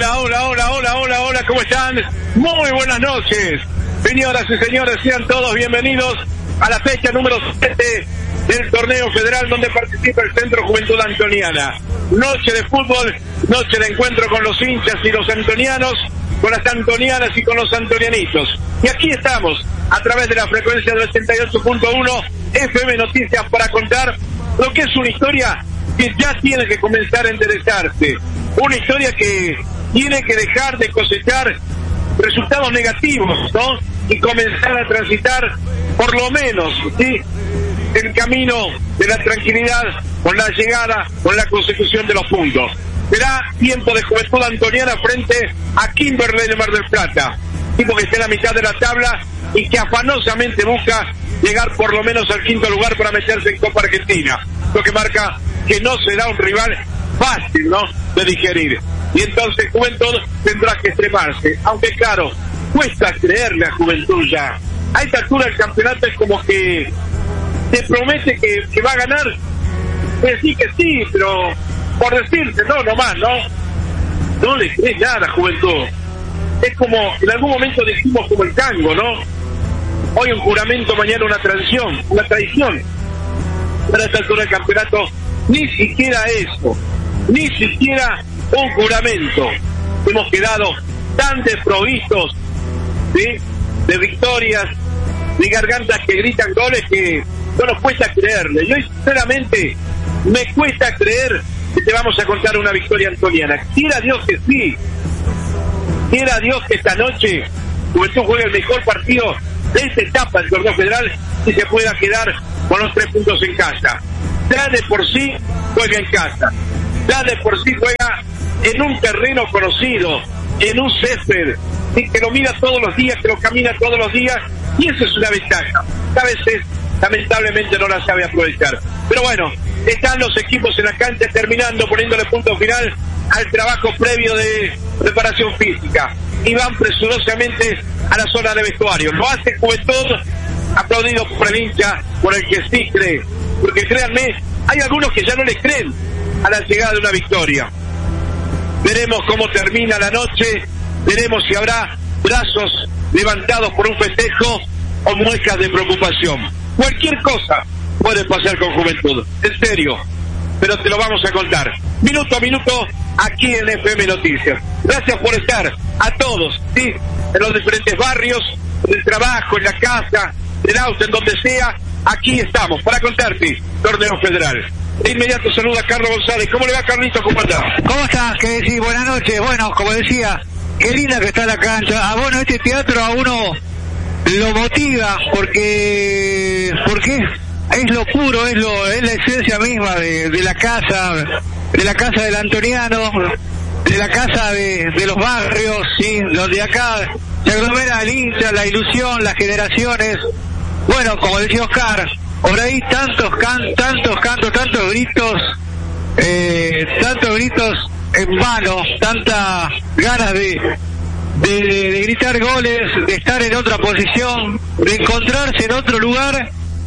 Hola, ¿cómo están? Muy buenas noches. Señoras y señores, sean todos bienvenidos a la fecha número 7 del torneo federal donde participa el Centro Juventud Antoniana. Noche de fútbol, noche de encuentro con los hinchas y los antonianos, con las antonianas y con los antonianitos. Y aquí estamos, a través de la frecuencia del 88.1 FM Noticias, para contar lo que es una historia que ya tiene que comenzar a enderezarse. Una historia que tiene que dejar de cosechar resultados negativos, ¿no? Y comenzar a transitar, por lo menos, ¿sí?, el camino de la tranquilidad, con la llegada, con la consecución de los puntos. Será tiempo de Juventud Antoniana frente a Kimberley de Mar del Plata, tipo que está en la mitad de la tabla y que afanosamente busca llegar por lo menos al quinto lugar para meterse en Copa Argentina, lo que marca que no será un rival fácil, ¿no?, de digerir. Y entonces Juventud tendrá que extremarse, aunque claro, cuesta creerle a Juventud ya. A esta altura del campeonato es como que te promete que va a ganar, decir que sí, pero por decirte, no, nomás, no le crees nada a Juventud. Es como, en algún momento dijimos como el tango, ¿no? Hoy un juramento, mañana una tradición. Para esta altura del campeonato, ni siquiera eso, ni siquiera un juramento. Hemos quedado tan desprovistos, ¿sí?, de victorias, de gargantas que gritan goles, que no nos cuesta creerle. Yo sinceramente me cuesta creer que te vamos a contar una victoria antoniana. Quiera Dios que sí. Quiera Dios que esta noche Juventud juegue el mejor partido de esta etapa del torneo federal y se pueda quedar con los 3 puntos en casa. Ya de por sí juega en casa. Ya de por sí juega en un terreno conocido, en un césped, que lo mira todos los días, que lo camina todos los días, y eso es una ventaja. A veces, lamentablemente, no la sabe aprovechar. Pero bueno, están los equipos en la cancha terminando, poniéndole punto final al trabajo previo de preparación física, y van presurosamente a la zona de vestuario. Lo hace Juventud, aplaudido por el hincha, por el que sí cree, porque créanme, hay algunos que ya no les creen a la llegada de una victoria. Veremos cómo termina la noche, veremos si habrá brazos levantados por un festejo o muecas de preocupación. Cualquier cosa puede pasar con Juventud, en serio, pero te lo vamos a contar minuto a minuto aquí en FM Noticias. Gracias por estar a todos, ¿sí?, en los diferentes barrios, en el trabajo, en la casa, en el auto, en donde sea. Aquí estamos para contarte torneo federal. De inmediato saluda a Carlos González. ¿Cómo le va, Carlito? ¿Cómo anda? ¿Cómo estás? ¿Qué decís? Buenas noches. Bueno, como decía, qué linda que está la cancha. Bueno, este teatro a uno lo motiva porque es lo puro, es la esencia misma de la casa del antoniano, de la casa de los barrios, ¿sí?, donde acá se aglomera el hincha, la ilusión, las generaciones. Bueno, como decía Oscar, por ahí tantos cantos, tantos gritos en vano, tantas ganas de gritar goles, de estar en otra posición, de encontrarse en otro lugar.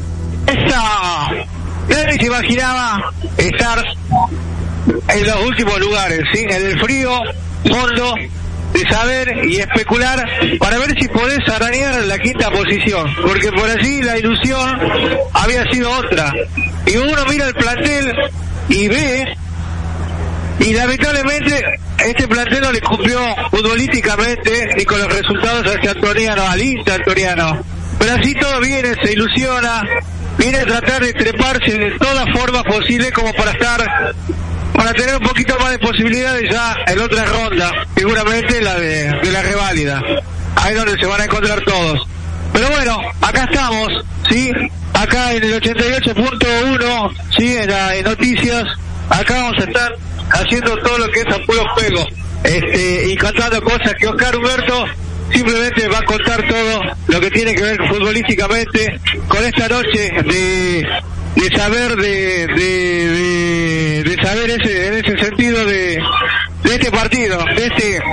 Nadie se imaginaba estar en los últimos lugares, ¿sí?, en el frío fondo de saber y especular para ver si podés arañar la quinta posición, porque por allí la ilusión había sido otra. Y uno mira el plantel y ve, y lamentablemente este plantel no le cumplió futbolísticamente ni con los resultados al hincha antoniano. Pero así todo viene, se ilusiona, viene a tratar de treparse de todas formas posibles como para tener un poquito más de posibilidades ya en otra ronda, seguramente la de la reválida. Ahí es donde se van a encontrar todos. Pero bueno, acá estamos, ¿sí? Acá en el 88.1, ¿sí?, en Noticias. Acá vamos a estar haciendo todo lo que es a puro juego, y contando cosas que Oscar Humberto simplemente va a contar todo lo que tiene que ver futbolísticamente con esta noche de saber de saber en ese sentido de este partido, de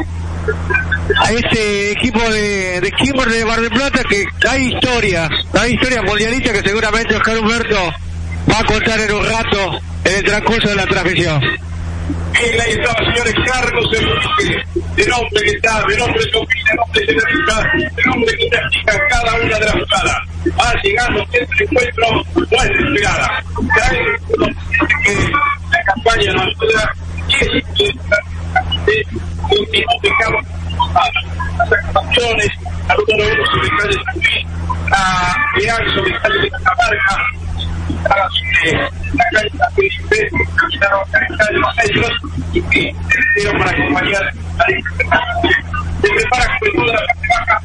este equipo de Kimberley de Mar del Plata, que hay historias mundialistas que seguramente Oscar Humberto va a contar en un rato en el transcurso de la transmisión. Ahí estaba, señores, Carlos Enrique, el hombre que está, el hombre que opina, el hombre que analiza, el hombre que te explica cada una de las jugadas. Va llegando este encuentro, no es esperada. La campaña nos ayuda y es continuamos las acciones, la número 1 sobre calle San Luis, la Real sobre calle de Catamarca, la calle San Luis, caminaron 40 de los ellos y que se para acompañar a la se prepara con toda la baja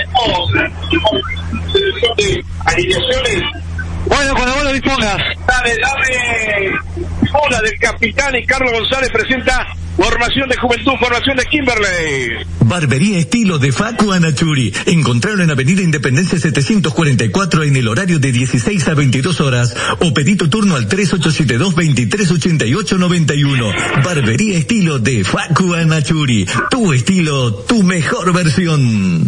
de alineaciones. Bueno, cuando vos lo dispongas. Dame hola del capitán y Carlos González presenta formación de Juventud, formación de Kimberley. Barbería estilo de Facu Anachuri. Encontrarlo en Avenida Independencia 744 en el horario de 16 a 22 horas o pedí tu turno al 3872-2388-91. Barbería estilo de Facu Anachuri. Tu estilo, tu mejor versión.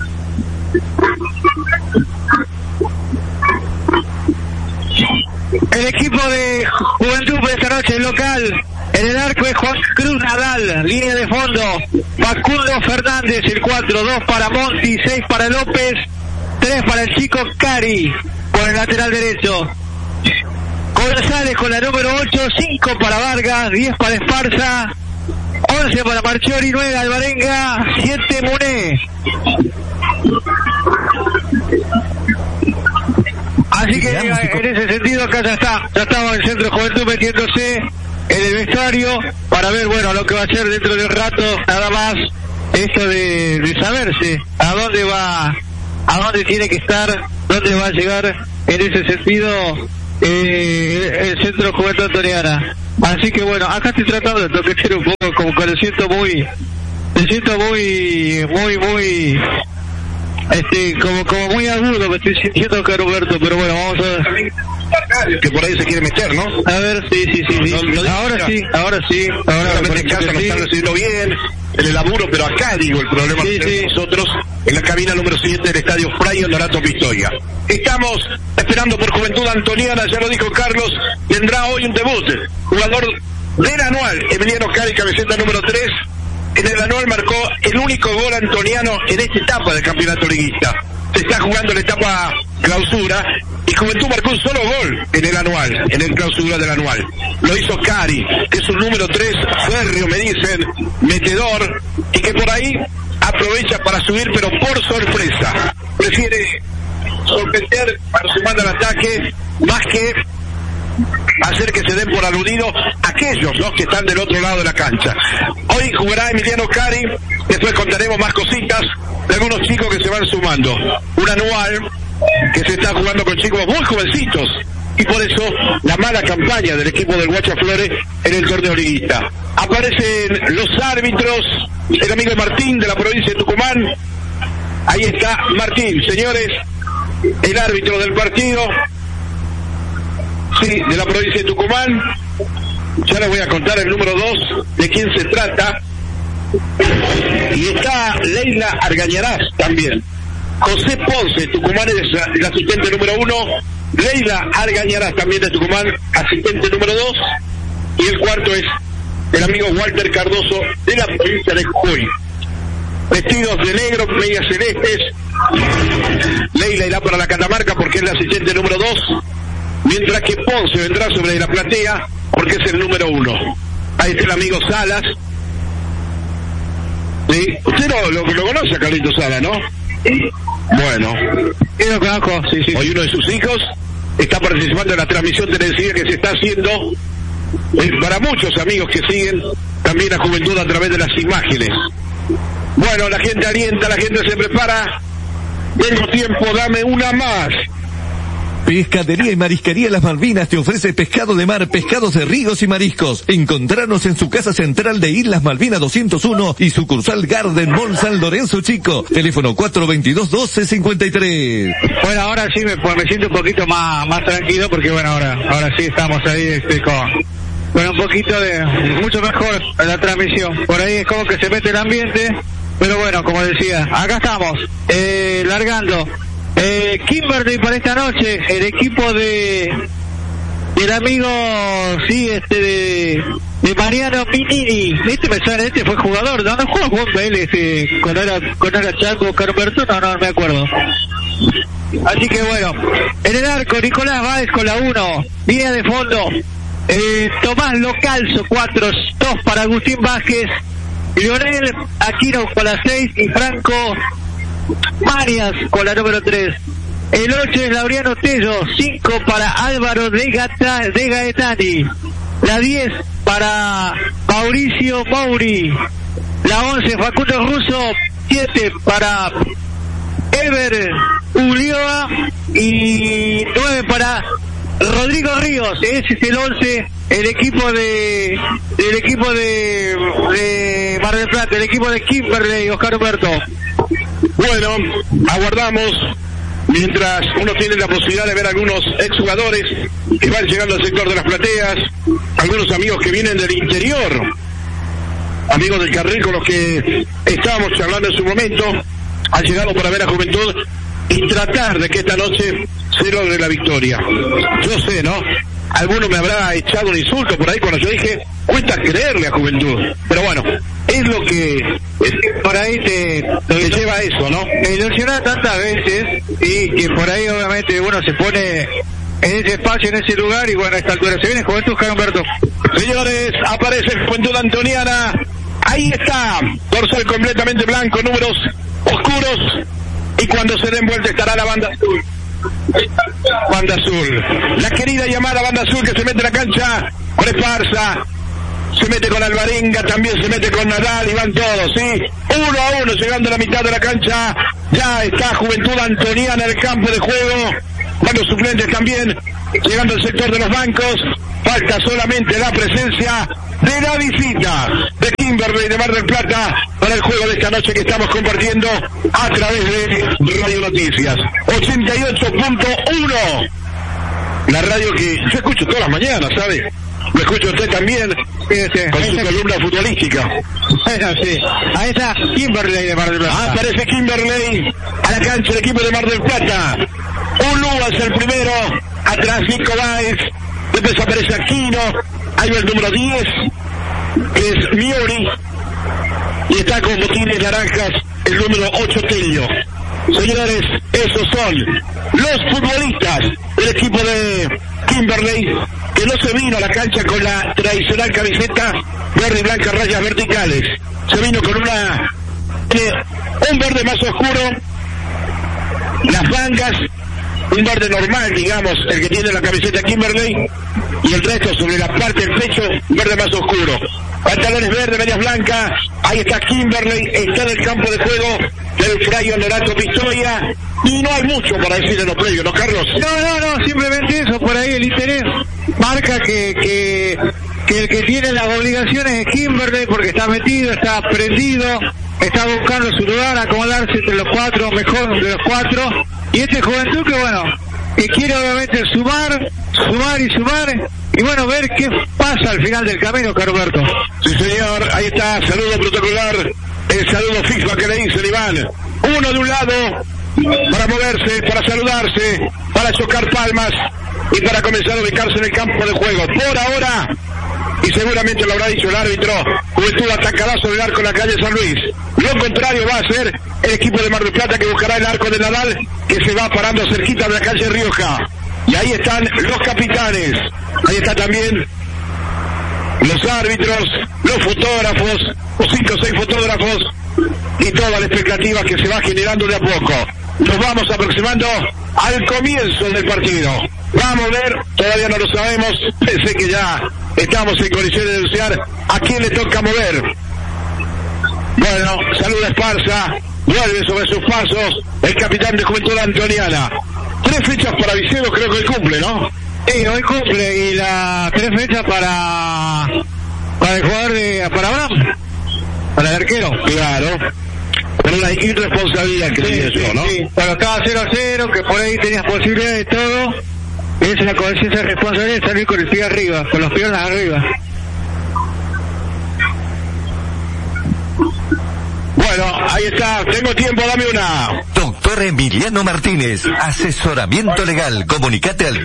El equipo de Juventud por esta noche local. En el arco es Juan Cruz Nadal, línea de fondo, Facundo Fernández, el 4, 2 para Monti, 6 para López, 3 para el chico Cari, por el lateral derecho. González con la número 8, 5 para Vargas, 10 para Esparza, 11 para Marchiori, 9 Alvarenga, 7 Muné. Así que en ese sentido acá ya estaba el Centro de Juventud metiéndose en el vestuario para ver, bueno, lo que va a ser dentro de un rato, nada más esto de saberse a dónde tiene que estar, dónde va a llegar en ese sentido el Centro de Juventud Antoniana. Así que bueno, acá estoy tratando de toquetear un poco, como que me siento muy como muy agudo me estoy sintiendo, Roberto, pero bueno, vamos a ver. Que por ahí se quiere meter, ¿no? A ver, sí. Ahora sí. En casa nos están recibiendo bien, en el laburo, pero acá digo, el problema que tenemos nosotros, en la cabina número 7 del Estadio Fray Honorato Pistoia. Estamos esperando por Juventud Antoniana, ya lo dijo Carlos, tendrá hoy un debut. Jugador del anual, Emiliano Cari, camiseta número 3. En el anual marcó el único gol antoniano en esta etapa del campeonato liguista. Se está jugando la etapa clausura y Juventud marcó un solo gol en el anual, en el clausura del anual. Lo hizo Cari, que es un número 3, férreo, me dicen, metedor, y que por ahí aprovecha para subir, pero por sorpresa. Prefiere sorprender cuando se manda al ataque, más que hacer que se den por aludido aquellos, ¿no?, que están del otro lado de la cancha. Hoy jugará Emiliano Cari, después contaremos más cositas de algunos chicos que se van sumando. Un anual que se está jugando con chicos muy jovencitos y por eso la mala campaña del equipo del Guacha Flores en el torneo liguista. Aparecen los árbitros, el amigo Martín de la provincia de Tucumán. Ahí está Martín, señores, el árbitro del partido. Sí, de la provincia de Tucumán. Ya les voy a contar el número 2, de quién se trata. Y está Leila Argañarás también. José Ponce, Tucumán, es el asistente número 1. Leila Argañarás también de Tucumán, asistente número 2. Y el cuarto es el amigo Walter Cardoso de la provincia de Jujuy. Vestidos de negro, medias celestes. Leila irá para la Catamarca porque es la asistente número 2. Mientras que Ponce vendrá sobre la platea porque es el número 1. Ahí está el amigo Salas. ¿Sí? Usted lo conoce a Carlitos Salas, ¿no? Bueno. Yo lo conozco, sí. Hoy uno de sus hijos está participando en la transmisión televisiva que se está haciendo para muchos amigos que siguen también a Juventud a través de las imágenes. Bueno, la gente alienta, la gente se prepara. Tengo tiempo, dame una más. Pescadería y Marisquería Las Malvinas te ofrece pescado de mar, pescados de ríos y mariscos. Encontranos en su casa central de Islas Malvinas 201 y sucursal Garden Mall San Lorenzo Chico. Teléfono 422-1253. Bueno, ahora sí me siento un poquito más tranquilo porque bueno, ahora sí estamos ahí con un poquito de mucho mejor la transmisión. Por ahí es como que se mete el ambiente, pero bueno, como decía, acá estamos largando. Kimberley para esta noche, el equipo del amigo, sí, de de Mariano Minini. Me suena, fue jugador, no jugó él cuando era Chaco, Carberto, no me acuerdo. Así que bueno, en el arco Nicolás Báez con la 1, línea de fondo, Tomás Localzo 4, 2 para Agustín Vázquez, Lionel Aquino con la 6 y Franco Marias con la número 3. El 8 es Laureano Tello, 5 para Álvaro de Gaetani, la 10 para Mauricio Mauri, la 11 Facundo Russo, 7 para Ever Ulloa y 9 para Rodrigo Ríos. Ese es el 11, el equipo de Mar del Plata, el equipo de Kimberley, Oscar Humberto. Bueno, aguardamos mientras uno tiene la posibilidad de ver algunos exjugadores que van llegando al sector de las plateas, algunos amigos que vienen del interior, amigos del carril con los que estábamos charlando en su momento, han llegado para ver a Juventud y tratar de que esta noche se logre la victoria. Yo sé, ¿no? Alguno me habrá echado un insulto por ahí cuando yo dije, cuesta creerle a Juventud. Pero bueno, es lo que por ahí te lleva a eso, ¿no? Me ilusiona tantas veces y que por ahí obviamente uno se pone en ese espacio, en ese lugar y bueno, a esta altura se viene Juventud, Oscar Humberto. Señores, aparece Juventud Antoniana. Ahí está, dorsal completamente blanco, números oscuros, y cuando se den vuelta estará la banda azul. Banda azul, la querida llamada banda azul que se mete en la cancha con Esparza, se mete con Alvarenga, también se mete con Nadal y van todos, ¿sí? 1-1 llegando a la mitad de la cancha, ya está Juventud Antoniana en el campo de juego, van los suplentes también llegando al sector de los bancos, falta solamente la presencia de la visita de Kimberley de Mar del Plata para el juego de esta noche que estamos compartiendo a través de Radio Noticias 88.1, la radio que yo escucho todas las mañanas, ¿sabe? Lo escucha usted también con su columna futbolística. Sí. Ahí está Kimberley de Mar del Plata. Aparece Kimberley a la cancha del equipo de Mar del Plata. Ulúa es el primero, atrás Nico Báez, después aparece Aquino, ahí va el número 10, que es Miori, y está con botines naranjas el número 8 Tello. Señores, esos son los futbolistas del equipo de Kimberley, que no se vino a la cancha con la tradicional camiseta verde y blanca, rayas verticales. Se vino con un verde más oscuro, las mangas, un verde normal, digamos, el que tiene la camiseta Kimberley, y el resto sobre la parte del pecho, verde más oscuro. Pantalones verdes, medias blancas, ahí está Kimberley, está en el campo de juego del Fray Honorato Pistoia, y no hay mucho para decir en los previos, ¿no, Carlos? No, simplemente eso, por ahí el interés marca que el que tiene las obligaciones es Kimberley, porque está metido, está prendido, está buscando su lugar, acomodarse entre los cuatro, mejor de los cuatro, y este Juventud que bueno, que quiere obviamente sumar, y bueno, ver qué pasa al final del camino, Carberto. Sí, señor, ahí está, saludo protocolar, el saludo FIFA que le dice Iván, uno de un lado, para moverse, para saludarse, para chocar palmas, y para comenzar a ubicarse en el campo de juego. Por ahora, y seguramente lo habrá dicho el árbitro, Juventud atacará sobre el arco de la calle San Luis. Lo contrario va a ser el equipo de Mar del Plata, que buscará el arco de Nadal, que se va parando cerquita de la calle Rioja. Y ahí están los capitanes, ahí está también los árbitros, los fotógrafos, los 5 o 6 fotógrafos, y toda la expectativa que se va generando de a poco. Nos vamos aproximando al comienzo del partido. Vamos a ver, todavía no lo sabemos, pensé que ya estamos en condición de denunciar a quién le toca mover. Bueno, saluda Esparza, vuelve sobre sus pasos el capitán de Juventud Antoniana. 3 fechas para Vicedo, creo que hoy cumple, ¿no? Sí, hoy cumple, y las 3 fechas para el jugador para Abraham, para el arquero. Claro, por una irresponsabilidad que tenía yo, ¿no? Sí, cuando estaba 0-0, que por ahí tenías posibilidades de todo, es una conciencia de responsabilidad de salir con el pie arriba, con los piernas arriba. Bueno, ahí está, tengo tiempo, dame una. Doctor Doctor Emiliano Martínez, asesoramiento legal. Comunicate al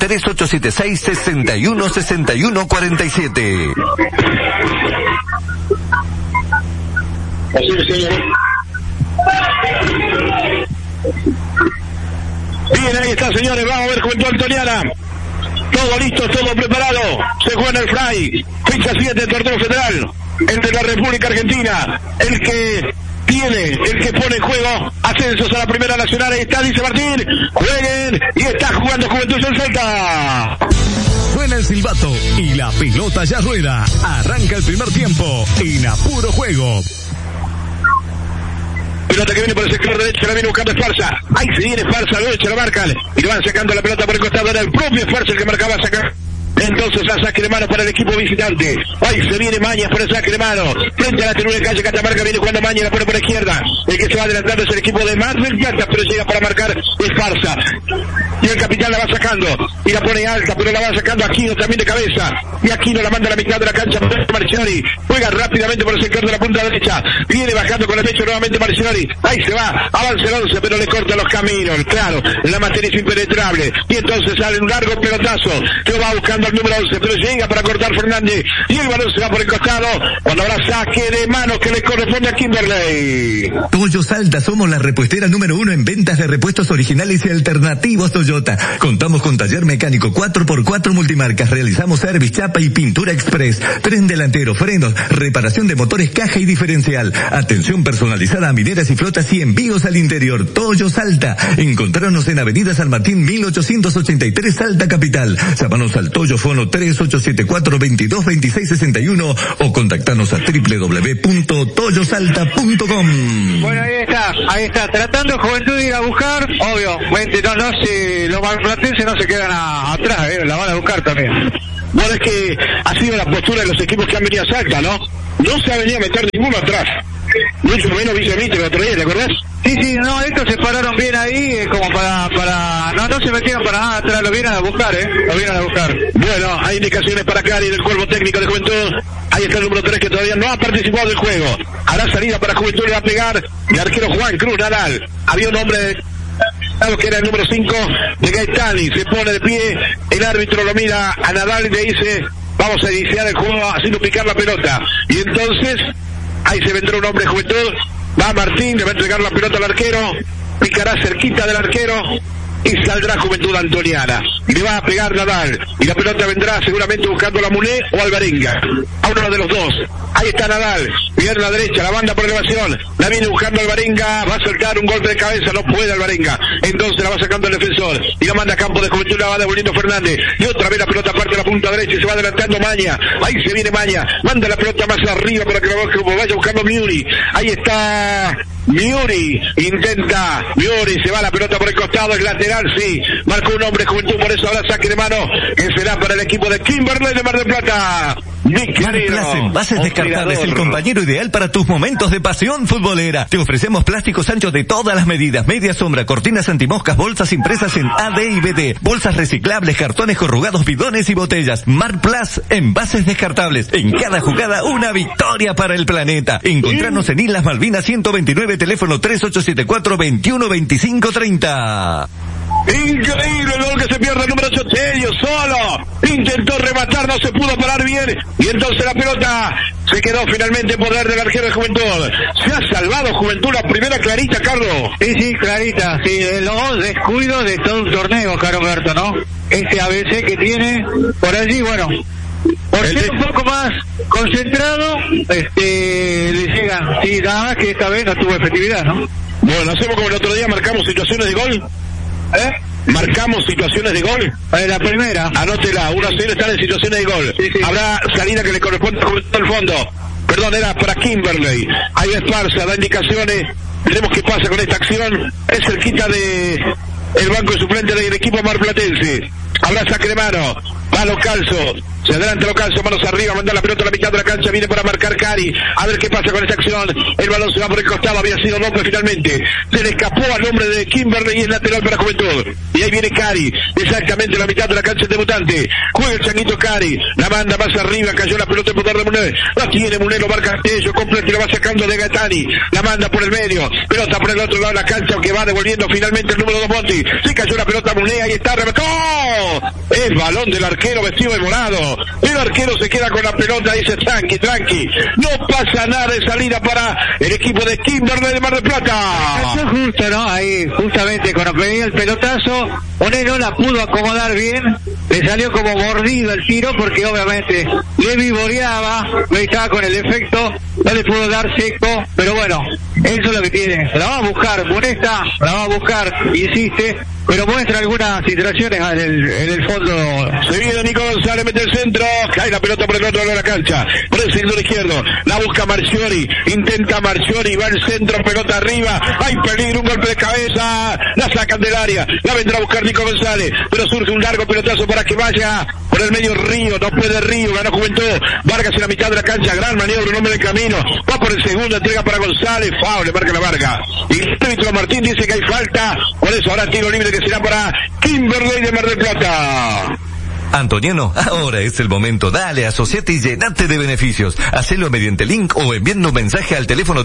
3876-616147. Bien, ahí está, señores, vamos a ver Juventud Antoniana. Todo listo, todo preparado. Se juega en el Fray. Fecha 7 del Torneo Federal entre la República Argentina. El que pone en juego ascensos a la Primera Nacional. Ahí está, dice Martín. Jueguen, y está jugando Juventud en Salta. Suena el silbato y la pelota ya rueda. Arranca el primer tiempo en apuro juego. Pelota que viene por el sector derecho, la viene buscando Esparza. Ahí se viene Esparza, lo echa, la marcan y le van sacando la pelota por el costado. Era el propio Esparza el que marcaba sacar. Entonces la saque de mano para el equipo visitante. Ahí se viene Mañas por el saque de mano. Frente a la tribuna de calle Catamarca viene jugando Mañas, la pone por la izquierda. El que se va adelantando es el equipo de Mar del Plata, pero llega para marcar Esparza. Y el capitán la va sacando. Y la pone alta, pero la va sacando Aquino también de cabeza. Y Aquino la manda a la mitad de la cancha. Marcioni juega rápidamente por el sector de la punta derecha. Viene bajando con el pecho nuevamente Marcioni. Ahí se va, avanza el 11, pero le corta los caminos. Claro, la materia es impenetrable. Y entonces sale un largo pelotazo que va buscando al número 11, pero llega para cortar Fernández. Y el balón se va por el costado. Cuando habrá saque de manos que le corresponde a Kimberley. Toyo Salta, somos la repuestera número 1 en ventas de repuestos originales y alternativos Toyota. Contamos con taller mecánico 4x4 multimarcas. Realizamos service, chapa y pintura express. Tren delantero, frenos, reparación de motores, caja y diferencial. Atención personalizada a mineras y flotas y envíos al interior. Toyo Salta. Encontrarnos en Avenida San Martín 1883, Salta Capital. Llámanos al Toyo Fono 3874-222661 o contactarnos a www.toyosalta.com. Bueno, ahí está, tratando Juventud de ir a buscar, obviamente, los marplatenses no se quedan atrás, la van a buscar también. Bueno, es que ha sido la postura de los equipos que han venido a Salta, ¿no? No se ha venido a meter ninguno atrás. Mucho menos Villamite el otro día, ¿te acordás? Sí, no, estos se pararon bien ahí, como para, no se metieron para nada atrás, lo vienen a buscar, lo vienen a buscar. Bueno, hay indicaciones para Cari del cuerpo técnico de Juventud. Ahí está el número 3 que todavía no ha participado del juego. Hará salida para Juventud y va a pegar el arquero Juan Cruz Nadal. Había un hombre que era el número 5 de Gaetani. Se pone de pie, el árbitro lo mira a Nadal y le dice: vamos a iniciar el juego haciendo picar la pelota. Y entonces ahí se vendrá un hombre de Juventud. Va Martín, le va a entregar la pelota al arquero, picará cerquita del arquero y saldrá Juventud Antoniana. Y le va a pegar Nadal. Y la pelota vendrá seguramente buscando a la Muné o al Barenga. A uno de los dos. Ahí está Nadal. Pierna derecha, la banda por elevación. La viene buscando al Barenga. Va a soltar un golpe de cabeza. No puede al Barenga. Entonces la va sacando el defensor. Y la manda a campo de Juventud. La va devolviendo Fernández. Y otra vez la pelota parte de la punta derecha. Y se va adelantando Maña. Ahí se viene Maña. Manda la pelota más arriba para que vaya buscando Miuri. Ahí está Miuri. Intenta. Miuri se va la pelota por el costado. Es lateral, sí. Marcó un hombre Juventud. Por eso habrá saque de mano. Que será para el equipo de Kimberley de Mar del Plata. Marplas Envases Descartables, el compañero ideal para tus momentos de pasión futbolera. Te ofrecemos plásticos anchos de todas las medidas, media sombra, cortinas antimoscas, bolsas impresas en AD y BD, bolsas reciclables, cartones corrugados, bidones y botellas. Marplas Envases Descartables. En cada jugada una victoria para el planeta. Encontrarnos en Islas Malvinas 129, teléfono 3874-212530. Increíble el gol que se pierde el número 8, Tello solo. Intentó rematar, no se pudo parar bien. Y entonces la pelota se quedó finalmente en poder del arquero de Juventud. Se ha salvado Juventud, la primera clarita, Carlos. Sí, clarita. Sí, los descuidos de todo un torneo, Caro Berto, ¿no? Ese ABC que tiene por allí, bueno, por ser un poco más concentrado, le llegan. Sí, nada más que esta vez no tuvo efectividad, ¿no? Bueno, hacemos como el otro día, marcamos situaciones de gol. Marcamos situaciones de gol. La primera. Anótela, 1-0 están en situaciones de gol. Sí. Habrá salida que le corresponde al fondo. Perdón, era para Kimberley. Ahí Esparza, da indicaciones. Veremos qué pasa con esta acción. Es cerquita de el banco de suplente del equipo marplatense. Habrá saque de mano. Va Calzo. se adelanta Localzo, manos arriba, manda la pelota a la mitad de la cancha, viene para marcar Cari, a ver qué pasa con esta acción, el balón se va por el costado, había sido López finalmente, se le escapó al hombre de Kimberley y es lateral para Juventud, y ahí viene Cari, exactamente a la mitad de la cancha debutante, juega el changuito Cari, la manda más arriba, cayó la pelota en poder de Muné, la tiene Muné, lo marca Tello, completo y lo va sacando de Gaetani, la manda por el medio, pelota por el otro lado de la cancha, aunque va devolviendo finalmente el número 2 Monti, se cayó la pelota Muné, ahí está, remató, el balón del arquero vestido de morado, el arquero se queda con la pelota, dice tranqui, no pasa nada de salida para el equipo de Kimberley de Mar del Plata. Eso es justo, ¿no? Ahí, justamente, cuando venía el pelotazo, Muné no la pudo acomodar bien, le salió como mordido el tiro, porque obviamente le vivoreaba, estaba con el efecto, no le pudo dar seco, pero bueno, eso es lo que tiene, la va a buscar, Munesta, la va a buscar, insiste, pero muestra algunas situaciones en el fondo. Se viene Nico González, mete el centro, cae la pelota por el otro lado de la cancha, por el sector izquierdo, la busca Marchiori, intenta Marchiori, va al centro, pelota arriba, hay peligro, un golpe de cabeza, la sacan del área, la vendrá a buscar Nico González, pero surge un largo pelotazo para que vaya por el medio Río, no puede Río, ganó Juventud, Vargas en la mitad de la cancha, gran maniobra, un hombre de camino, va por el segundo, entrega para González, foul, le marca la Vargas, y el árbitro Martín dice que hay falta, por eso ahora tiro libre que será para Kimberley de Mar del Plata. Antoniano, ahora es el momento. Dale, asociate y llenate de beneficios. Hacelo mediante link o enviando un mensaje al teléfono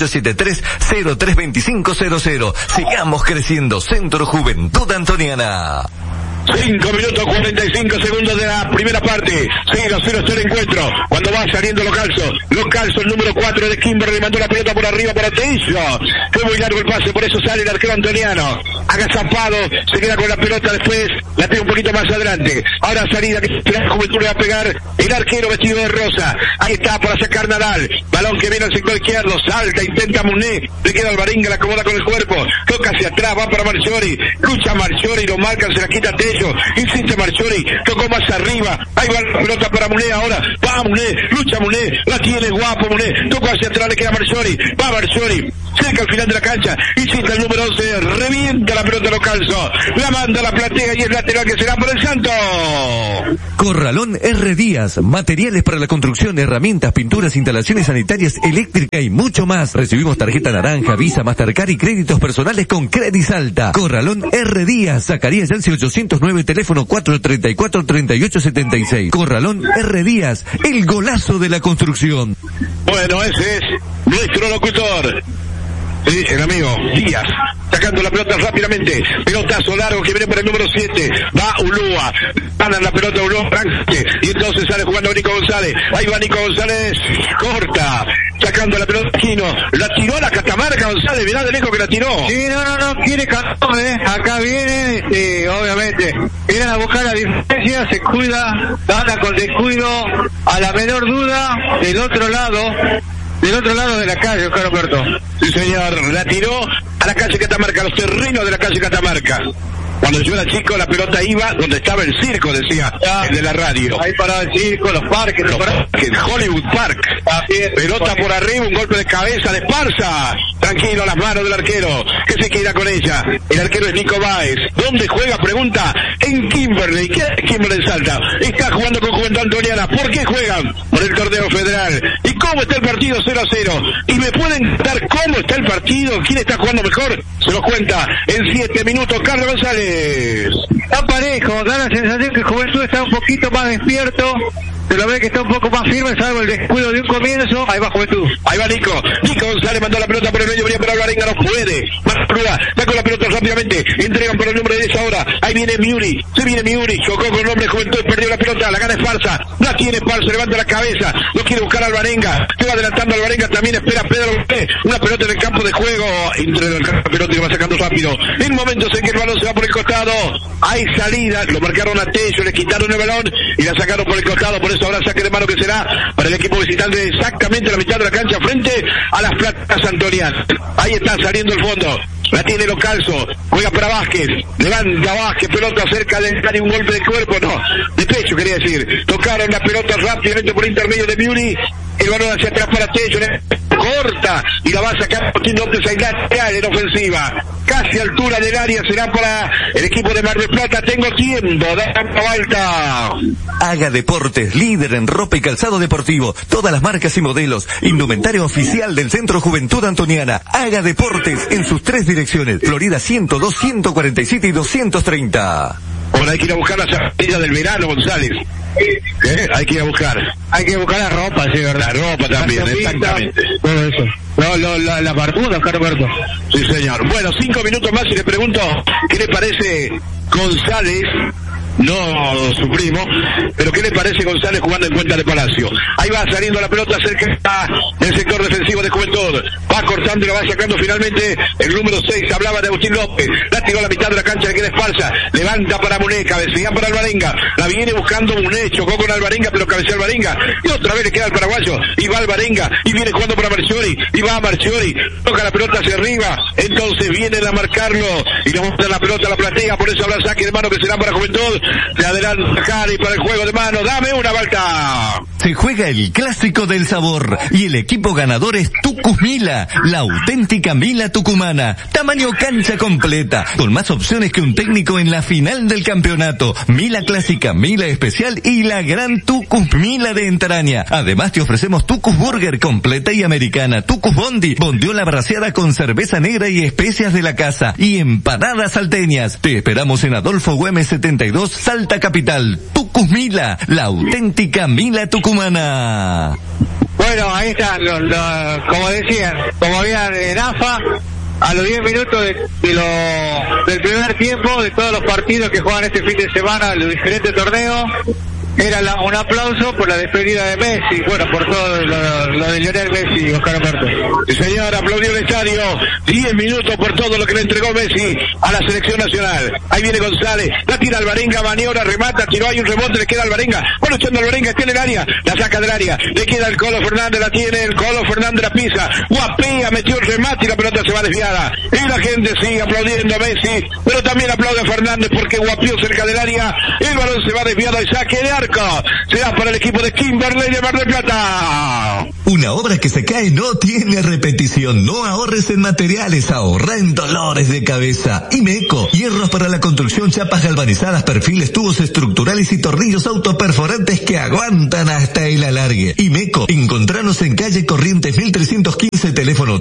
3873-032500. Sigamos creciendo. Centro Juventud Antoniana. 5 minutos 45 segundos de la primera parte. 0-0 está el encuentro. Cuando va saliendo Localzo, el número 4 de Kimberley, mandó la pelota por arriba para Tello. Fue muy largo el pase, por eso sale el arquero Antoniano. Agazapado, se queda con la pelota después, la tiene un poquito más adelante. Ahora salida que la Juventud le va a pegar el arquero vestido de rosa. Ahí está para sacar Nadal. Balón que viene al sector izquierdo, salta, intenta Muné, le queda Alvarenga, la acomoda con el cuerpo. Toca hacia atrás, va para Marchiori. Lucha Marchiori, lo marcan, se la quita Tello. Insiste Marchiori, tocó más arriba, ahí va la pelota para Muné ahora, va Muné, lucha Muné, la tiene guapo Muné, tocó hacia atrás, le queda Marchiori, va Marchiori, cerca al final de la cancha, insiste el número 11, revienta la pelota Localzo, la manda, la platea y es lateral que será por el Santo. Corralón R. Díaz, materiales para la construcción, herramientas, pinturas, instalaciones sanitarias, eléctrica y mucho más. Recibimos tarjeta naranja, Visa, Mastercard y créditos personales con Credis Alta. Corralón R. Díaz, Zacarías Yance 809, teléfono 434-3876. Corralón R. Díaz, el golazo de la construcción. Bueno, ese es nuestro locutor. Sí, el amigo Díaz, sacando la pelota rápidamente, pelotazo largo que viene por el número 7, va Ulúa, ganan la pelota Ulúa, y entonces sale jugando Nico González, ahí va Nico González, corta, sacando la pelota Quino, la tiró a la Catamarca González, mirá de lejos que la tiró. Sí, no, quiere Catamarca, acá viene, obviamente, vienen a buscar la diferencia, se cuida, gana con descuido, a la menor duda, del otro lado de la calle, Oscar Humberto. Sí, señor, la tiró a la calle Catamarca, a los terrenos de la calle Catamarca. Cuando yo era chico, la pelota iba donde estaba el circo, decía el de la radio. Ahí paraba el circo, los parques, Hollywood Park. Pelota por arriba, un golpe de cabeza de Esparza. Tranquilo, a las manos del arquero, que se queda con ella. El arquero es Nico Báez. ¿Dónde juega? Pregunta. En Kimberley. ¿Qué es Kimberley Salta? Está jugando con Juventud Antoniana. ¿Por qué juegan? Por el torneo federal. ¿Y cómo está el partido? 0-0. ¿Y me pueden dar cómo está el partido? ¿Quién está jugando mejor? Se lo cuenta en 7 minutos Carlos González. Está parejo, da la sensación que Juventud está un poquito más despierto, se lo ve que está un poco más firme, salvo el descuido de un comienzo. Ahí va Juventud, ahí va Nico González, mandó la pelota por el medio, venía para Alvarenga, no puede, más prueba, va con la pelota rápidamente, entregan por el número 10 ahora, ahí viene Miuri, chocó con el hombre de Juventud, perdió la pelota, la gana Esparza, la tiene Esparza, levanta la cabeza, no quiere buscar a Alvarenga, se va adelantando Alvarenga, también espera Pedro López, una pelota en el campo de juego, entre la pelota y va sacando rápido, en momentos en que el balón se va por el costado, hay salida, lo marcaron a Tello, le quitaron el balón y la sacaron por el costado, por eso ahora saque de mano que será para el equipo visitante exactamente a la mitad de la cancha frente a las Platas Antonianas. Ahí está saliendo el fondo, la tiene Localzo, juega para Vázquez, levanta Vázquez, pelota cerca de y un golpe de cuerpo, no, de pecho quería decir, tocaron la pelota rápidamente por intermedio de Miuri, el balón hacia atrás para Tello, corta Plata y la va a sacar Agustín López Ailate en ofensiva. Casi altura del área será para el equipo de Mar del Plata. Tengo tiempo, da la vuelta. Haga Deportes, líder en ropa y calzado deportivo. Todas las marcas y modelos. Indumentario oficial del Centro Juventud Antoniana. Haga Deportes en sus 3 direcciones. Florida 102, 147 y 230. Ahora hay que ir a buscar la zapatilla del verano, González. Hay que ir a buscar. Hay que buscar la ropa, sí, ¿verdad? La ropa también, exactamente. Todo eso. La barbuda, Carberto. Sí, señor. Bueno, 5 minutos más y le pregunto, ¿qué le parece González? No su primo, pero ¿qué le parece González jugando en Cuenta de Palacio? Ahí va saliendo la pelota cerca del sector defensivo de Juventud. Va cortando y la va sacando finalmente el número 6. Hablaba de Agustín López. La tiró a la mitad de la cancha, le queda falsa. Levanta para Muné, cabecea para Alvarenga. La viene buscando Muné, chocó con Alvarenga, pero cabecea Alvarenga. Y otra vez le queda al paraguayo. Y va Alvarenga. Y viene jugando para Marchiori. Y va a Marchiori. Toca la pelota hacia arriba. Entonces vienen a marcarlo. Y le montan la pelota a la platea. Por eso habrá saque de mano que será para Juventud. Se adelanta Cari para el juego de mano. Dame una vuelta. Se juega el clásico del sabor y el equipo ganador es Tucus Mila, la auténtica Mila tucumana. Tamaño cancha completa, con más opciones que un técnico en la final del campeonato. Mila clásica, Mila especial y la gran Tucus Mila de entraña. Además te ofrecemos Tucus Burger completa y americana, Tucus Bondi, bondiola braseada con cerveza negra y especias de la casa y empanadas salteñas. Te esperamos en Adolfo Güemes 72, Salta Capital. Tucus Mila, la auténtica Mila tucumana. Bueno, ahí está, como decían, como había en AFA, a los 10 minutos del primer tiempo, de todos los partidos que juegan este fin de semana, los diferentes torneos, era un aplauso por la despedida de Messi, bueno, por todo lo de Lionel Messi, Oscar Alberto. Sí, señor, aplaudió el estadio, 10 minutos por todo lo que le entregó Messi a la selección nacional. Ahí viene González, la tira Alvarenga, maniobra, remata, tiró, hay un rebote, le queda Alvarenga, va luchando Alvarenga, tiene el área, la saca del área, le queda el Colo Fernández, la tiene el Colo Fernández, la pisa, guapea, metió el remate y la pelota se va desviada. Y la gente sigue aplaudiendo a Messi, pero también aplaude a Fernández porque guapeó cerca del área, el balón se va desviado y saque de arco. Será para el equipo de Kimberley de Mar del Plata. Una obra que se cae no tiene repetición. No ahorres en materiales, ahorra en dolores de cabeza. Imeco, hierros para la construcción, chapas galvanizadas, perfiles, tubos estructurales y tornillos autoperforantes que aguantan hasta el alargue. Imeco, encontranos en calle Corrientes 1315, teléfono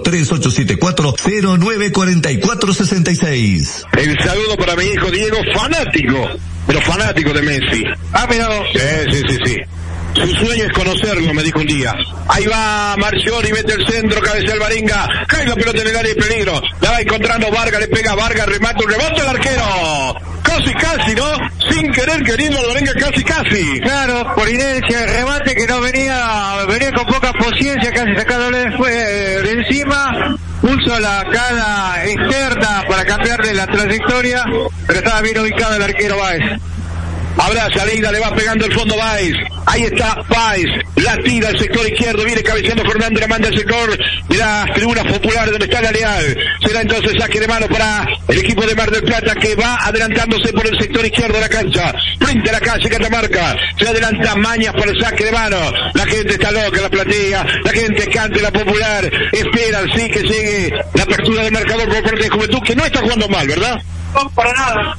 3874-094466. El saludo para mi hijo Diego, fanático de Messi. Pero... Sí. Su sueño es conocerlo, me dijo un día. Ahí va Marchiori, mete el centro, cabecea Alvarenga, cae la pelota en el área de peligro. La va encontrando Vargas, le pega a Vargas, remata un rebote al arquero. Casi, ¿no? Sin querer, queriendo Alvarenga, casi. Claro, por inercia, el remate que no venía con poca paciencia, casi sacándole de encima. Puso la cara externa para cambiarle la trayectoria, pero estaba bien ubicado el arquero Báez. Habrá salida, le va pegando el fondo Báez. Ahí está Báez, la tira al sector izquierdo, viene cabeceando Fernández, la manda al sector de las tribunas populares donde está la Leal. Será entonces saque de mano para el equipo de Mar del Plata que va adelantándose por el sector izquierdo de la cancha. Frente a la calle Catamarca, se adelanta Mañas para el saque de mano. La gente está loca en la platea, la gente canta la popular, esperan sí que llegue la apertura del marcador por parte de Juventud, que no está jugando mal, ¿verdad? No, para nada.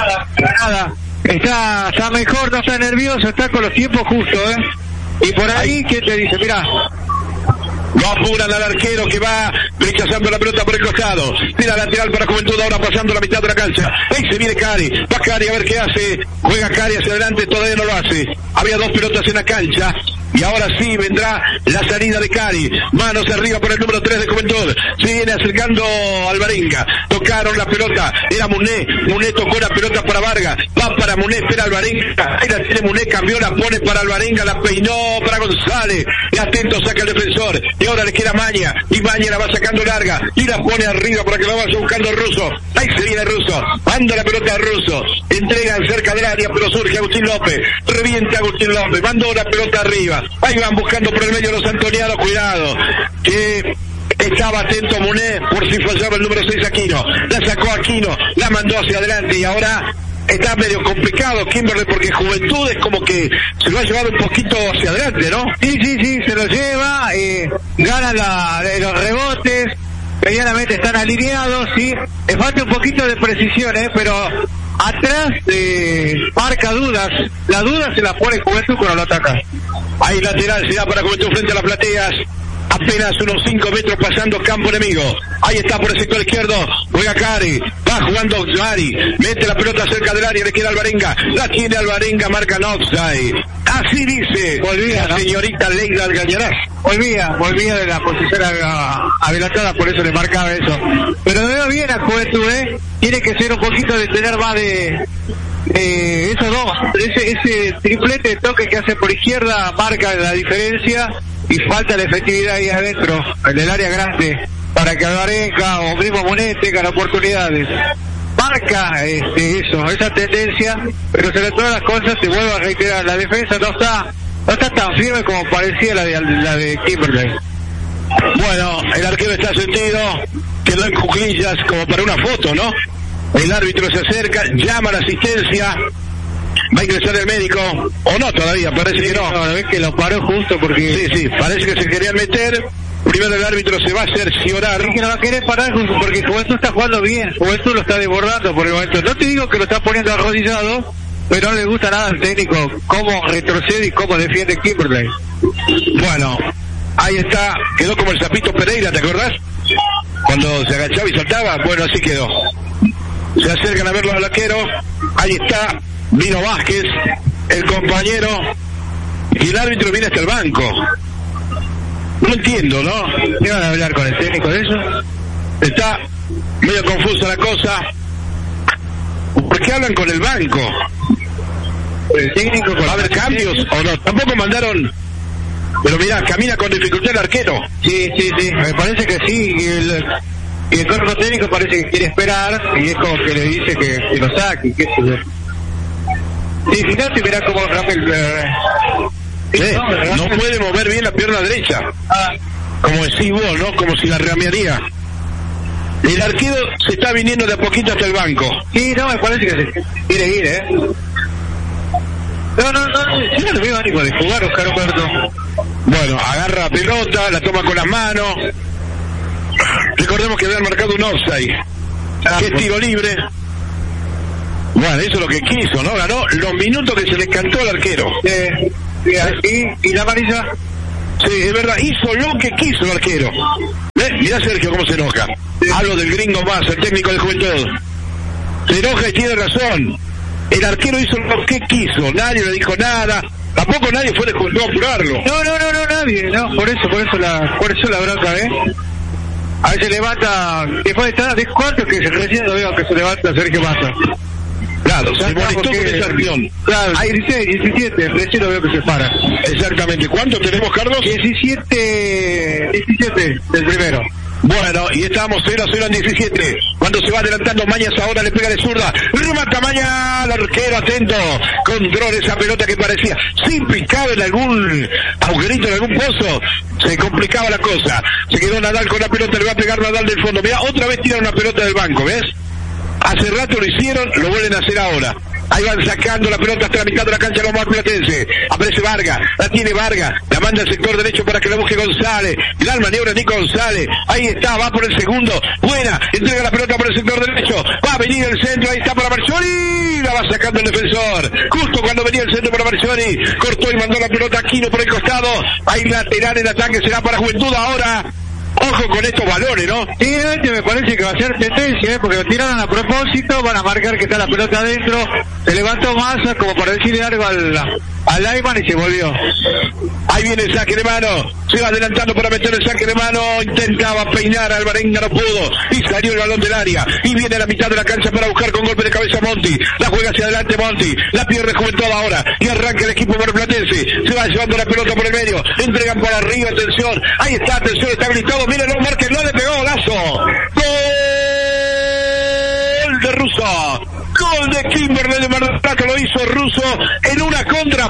Está mejor, no está nervioso, está con los tiempos justos, Y por ahí, ¿qué te dice? Mirá. No apuran al arquero que va rechazando la pelota por el costado. Tira lateral para Juventud, ahora pasando la mitad de la cancha. Ahí se viene Cari. Va Cari a ver qué hace. Juega Cari hacia adelante, todavía no lo hace. Había 2 pelotas en la cancha. Y ahora sí vendrá la salida de Cari. Manos arriba por el número 3 de Juventud. Se viene acercando Alvarenga. Tocaron la pelota. Era Muné. Muné tocó la pelota para Vargas. Va para Muné, espera Alvarenga. Ahí la tiene Muné, cambió, la pone para Alvarenga. La peinó para González. Y atento saca el defensor. Y ahora le queda Maña. Y Maña la va sacando larga. Y la pone arriba para que la vaya buscando Russo. Ahí se viene Russo. Manda la pelota a Russo. Entregan cerca del área, pero surge Agustín López. Revienta Agustín López. Mandó la pelota arriba. Ahí van buscando por el medio los antonianos, cuidado, que estaba atento Muné por si fallaba el número 6 Aquino. La sacó Aquino, la mandó hacia adelante y ahora está medio complicado Kimberley porque Juventud es como que se lo ha llevado un poquito hacia adelante, ¿no? Sí, se lo lleva, gana los rebotes, medianamente están alineados, sí, le falta un poquito de precisión, pero atrás marca dudas, la duda se la pone Juventud cuando lo ataca. Ahí lateral se da para Juventud frente a las plateas. Apenas unos 5 metros pasando campo enemigo. Ahí está por el sector izquierdo. Juega Cari. Va jugando Cari. Mete la pelota cerca del área. Le queda Alvarenga. La tiene Alvarenga. Marca offside. Así dice. Volvía, la señorita Leila Algañarás. Volvía de la posición adelantada. Por eso le marcaba eso. Pero lo veo bien a Juventud, Tiene que ser un poquito de tener más de esos dos. Ese triplete de toque que hace por izquierda marca la diferencia. Y falta la efectividad ahí adentro, en el área grande, para que Alvarenga o mismo Monet tengan oportunidades. Marca esa tendencia, pero sobre todas las cosas, te vuelvo a reiterar, la defensa no está tan firme como parecía la de Kimberley. Bueno, el arquero está sentido, quedó en cuclillas como para una foto, ¿no? El árbitro se acerca, llama a la asistencia. Va a ingresar el médico, o no todavía, parece que no. La vez que lo paró justo porque... Sí, parece que se querían meter. Primero el árbitro se va a cerciorar. Es que no va a querer parar porque Juventud está jugando bien. Juventud lo está desbordando por el momento. No te digo que lo está poniendo arrodillado, pero no le gusta nada al técnico cómo retrocede y cómo defiende Kimberley. Bueno, ahí está, quedó como el Zapito Pereira, ¿te acordás? Cuando se agachaba y saltaba, bueno, así quedó. Se acercan a verlo al arquero, ahí está. Vino Vázquez, el compañero, y el árbitro viene hasta el banco. No entiendo, ¿no? ¿Qué van a hablar con el técnico de eso? Está medio confusa la cosa. ¿Por qué hablan con el banco? El técnico ¿Va a haber cambios o no? Tampoco mandaron... Pero mirá, camina con dificultad el arquero. Sí, me parece que sí. Y el cuerpo técnico parece que quiere esperar, y es como que le dice que lo saque, qué sé yo. Sí, fíjate, mirá cómo no puede mover bien la pierna derecha. Como decís vos, ¿no? Como si la ramearía. El arquero se está viniendo de a poquito hasta el banco. Sí, no, me parece que se quiere ir, No, yo no le veo ánimo de jugar, Oscar Humberto. Bueno, agarra la pelota, la toma con las manos. Recordemos que habían marcado un offside. Que es tiro libre. Bueno, eso es lo que quiso, ¿no? Ganó los minutos que se le cantó al arquero. ¿Y la amarilla? Sí, es verdad, hizo lo que quiso el arquero. Mirá Sergio cómo se enoja. Hablo del gringo más, el técnico de Juventud. Se enoja y tiene razón. El arquero hizo lo que quiso, nadie le dijo nada. Tampoco nadie fue de Juventud a apurarlo. No, nadie, no, por eso la bronca, A veces levanta, después de estar de cuartos que recién lo veo que se levanta Sergio Massa. Claro, se molestó con esa acción. Claro, hay 16, 17, recién lo veo que se para. Exactamente, ¿cuánto tenemos, Carlos? 17 del primero. Bueno, y estamos 0-0 en 17. Cuando se va adelantando Mañas, ahora le pega de zurda. Remata Mañas, el arquero atento. Controla esa pelota que parecía. Si picaba en algún agujerito, en algún pozo, se complicaba la cosa. Se quedó Nadal con la pelota, le va a pegar Nadal del fondo. Mirá, otra vez tiran una pelota del banco, ¿ves? Hace rato lo hicieron, lo vuelven a hacer ahora. Ahí van sacando la pelota hasta la mitad de la cancha los marplatenses. Aparece Vargas, la tiene Vargas, la manda al sector derecho para que la busque González. La maniobra Nico González. Ahí está, va por el segundo. Buena, entrega la pelota por el sector derecho. Va a venir el centro, ahí está para Marcioni. La va sacando el defensor. Justo cuando venía el centro para Marcioni. Cortó y mandó la pelota a Aquino por el costado. Ahí lateral el ataque será para Juventud ahora. Ojo con estos balones, ¿no? Sí, me parece que va a ser tendencia, porque lo tiraron a propósito, van a marcar que está la pelota adentro, se levantó Massa como para decirle algo al Ayman y se volvió. Ahí viene el saque de mano, se va adelantando para meter el saque de mano, intentaba peinar a Alvarenga, no pudo, y salió el balón del área, y viene a la mitad de la cancha para buscar con golpe de cabeza Monti, la juega hacia adelante Monti, la pierde Juventud ahora, y arranca el equipo marplatense, se va llevando la pelota por el medio, entregan para arriba, atención, ahí está, atención, está habilitado, mírenlo, Márquez, no le pegó, Lazo, gol de Russo. Gol de Kimberley de Mar del Plata, lo hizo Russo en una contra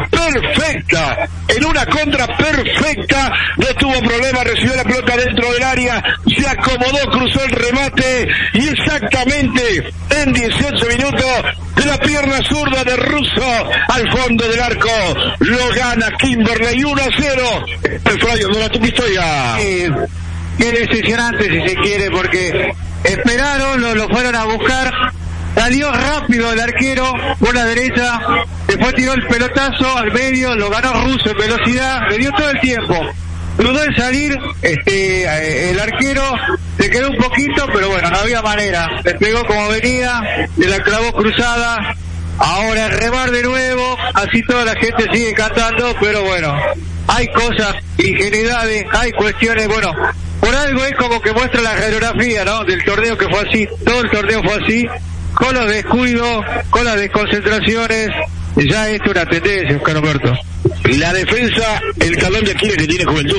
perfecta, no tuvo problema, recibió la pelota dentro del área, se se acomodó, cruzó el remate y exactamente en 18 minutos de la pierna zurda de Russo al fondo del arco lo gana Kimberley 1-0. El Flavio de la Tupistoya. Qué decepcionante si se quiere, porque esperaron, lo fueron a buscar, salió rápido el arquero por la derecha, después tiró el pelotazo al medio, lo ganó Russo en velocidad, le dio todo el tiempo. Dudó en salir, el arquero se quedó un poquito, pero bueno, no había manera. Le pegó como venía, le la clavó cruzada. Ahora remar de nuevo, así toda la gente sigue cantando, pero bueno, hay cosas, ingenuidades, hay cuestiones, bueno, por algo es como que muestra la geografía, ¿no? Del torneo, que fue así, todo el torneo fue así, con los descuidos, con las desconcentraciones, ya esto es una tendencia, Oscar Humberto. La defensa, el talón de Aquiles que tiene Juventud.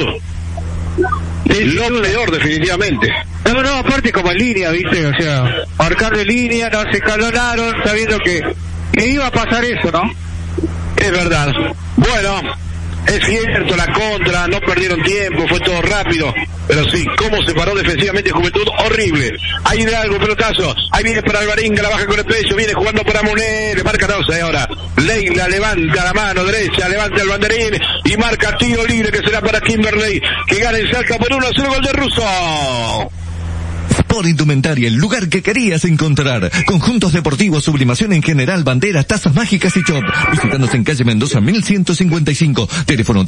Lo peor, definitivamente. No, aparte como en línea, ¿viste? O sea, marcando en línea, no se escalonaron, sabiendo que iba a pasar eso, ¿no? Es verdad. Bueno, es cierto, la contra, no perdieron tiempo, fue todo rápido, pero sí, cómo se paró defensivamente Juventud, horrible. Ahí de algo, pelotazo, ahí viene para Alvarenga, la baja con el pecho, viene jugando para Monet, le marca 12 ahora. Leila levanta la mano derecha, levanta el banderín y marca tiro libre que será para Kimberley, que gana en Salta por 1-0, gol de Russo. Sport Indumentaria, el lugar que querías encontrar. Conjuntos deportivos, sublimación en general, banderas, tazas mágicas y shop. Visítanos en calle Mendoza 1155. Teléfono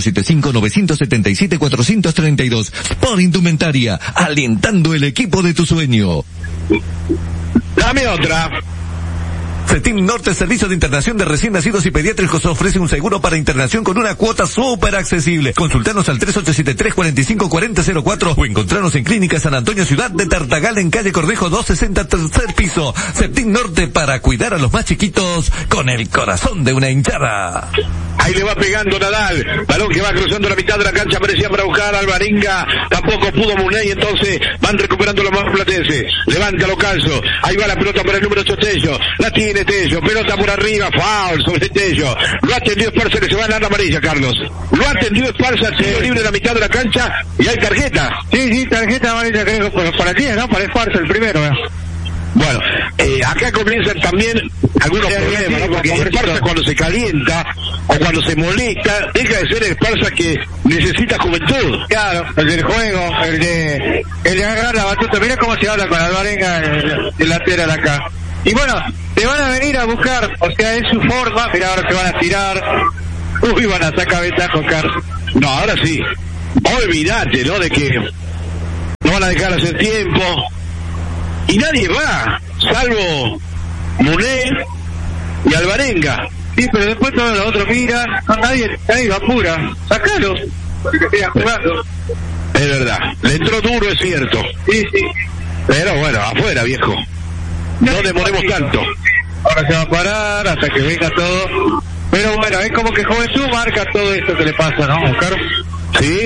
3875-977-432. Sport Indumentaria, alentando el equipo de tu sueño. Dame otra. CETIM Norte, Servicio de Internación de Recién Nacidos y Pediátricos, ofrece un seguro para internación con una cuota súper accesible. Consultanos al 3873-454004 o encontrarnos en Clínica San Antonio, Ciudad de Tartagal, en calle Cordejo 260, tercer piso. CETIM Norte, para cuidar a los más chiquitos con el corazón de una hinchada. Ahí le va pegando Nadal, balón que va cruzando la mitad de la cancha, parecía para buscar Alvarenga, tampoco pudo Muney, entonces van recuperando los más platenses. Levanta Localzo, ahí va la pelota para el número 8 Tello, la tiene Tello, pelota por arriba, foul sobre Tello, lo ha atendido Esparza, que se va a dar la amarilla, Carlos. Lo ha atendido Esparza, tiro libre en la mitad de la cancha y hay tarjeta. Sí, tarjeta amarilla, creo, para ti, ¿no? Para Esparza el primero, ¿eh? Bueno, acá comienzan también algunos problemas, ¿no? Porque Esparza, cuando se calienta o cuando se molesta, deja de ser el Esparza que necesita Juventud. Claro, el del juego, el de agarrar la batuta. Mira cómo se habla con Alvarenga, el lateral acá. Y bueno, te van a venir a buscar, o sea, es su forma. Mira, ahora se van a tirar. Uy, van a sacar ventaja, Carlos. No, ahora sí. Olvídate, ¿no? De que no van a dejar hacer tiempo. Y nadie va, salvo Munet y Alvarenga. Sí, pero después todos los otros miran, nadie lo apura. Sacalo, porque sigan jugando. Es verdad, le entró duro, es cierto. Sí. Pero bueno, afuera, viejo. No demoremos tanto. Ahora se va a parar hasta que venga todo. Pero bueno, es como que Juventud marca todo esto que le pasa, ¿no, Oscar? Sí.